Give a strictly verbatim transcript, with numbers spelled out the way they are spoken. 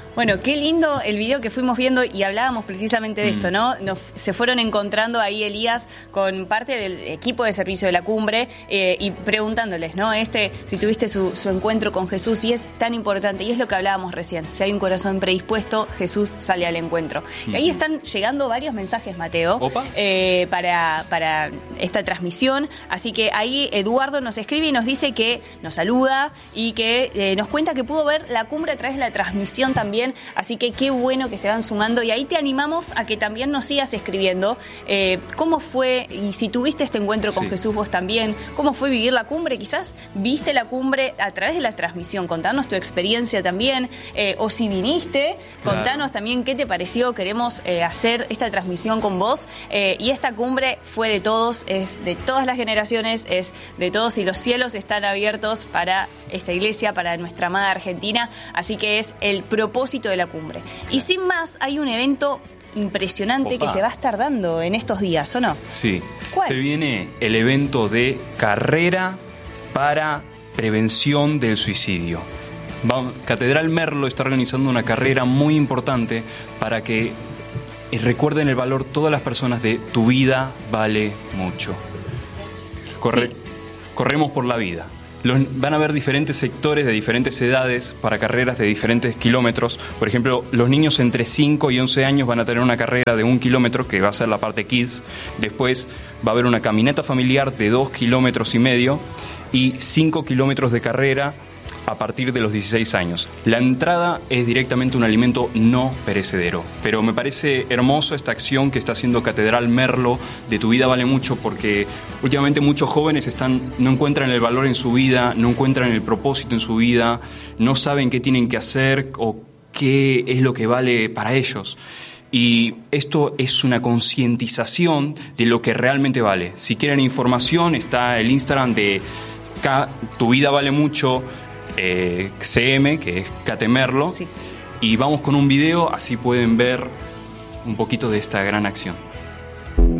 Bueno, qué lindo el video que fuimos viendo y hablábamos precisamente de mm. esto, ¿no? Nos, se fueron encontrando ahí Elías con parte del equipo de servicio de la cumbre eh, y preguntándoles, ¿no? Este, si tuviste su, su encuentro con Jesús, y es tan importante, y es lo que hablábamos recién, si hay un corazón predispuesto, Jesús sale al encuentro. Mm. Y ahí están llegando varios mensajes, Mateo, eh, para, para esta transmisión, así que ahí Eduardo nos escribe y nos dice que nos saluda y que eh, nos cuenta que pudo ver la cumbre a través de la transmisión también. Así que qué bueno que se van sumando y ahí te animamos a que también nos sigas escribiendo eh, cómo fue, y si tuviste este encuentro con sí. Jesús vos también, cómo fue vivir la cumbre, quizás viste la cumbre a través de la transmisión, contanos tu experiencia también, eh, o si viniste, claro. Contanos también qué te pareció, queremos eh, hacer esta transmisión con vos eh, y esta cumbre fue de todos, es de todas las generaciones, es de todos y los cielos están abiertos para esta iglesia, para nuestra amada Argentina, así que es el propósito de la cumbre. Y sin más, hay un evento impresionante Opa. que se va a estar dando en estos días, ¿o no? Sí. ¿Cuál? Se viene el evento de carrera para prevención del suicidio. Vamos, Catedral Merlo está organizando una carrera muy importante para que recuerden el valor todas las personas de tu vida vale mucho. Corre, sí. Corremos por la vida. Los, van a haber diferentes sectores de diferentes edades para carreras de diferentes kilómetros. Por ejemplo, los niños entre cinco y once años van a tener una carrera de un kilómetro, que va a ser la parte Kids. Después va a haber una caminata familiar de dos kilómetros y medio y cinco kilómetros de carrera a partir de los dieciséis años. La entrada es directamente un alimento no perecedero, pero me parece hermoso esta acción que está haciendo Catedral Merlo de Tu Vida Vale Mucho, porque últimamente muchos jóvenes están, no encuentran el valor en su vida, no encuentran el propósito en su vida, no saben qué tienen que hacer o qué es lo que vale para ellos. Y esto es una concientización de lo que realmente vale. Si quieren información, está el Instagram de K, Tu Vida Vale Mucho, Eh, C M, que es Catemerlo, sí. Y vamos con un video, así pueden ver un poquito de esta gran acción.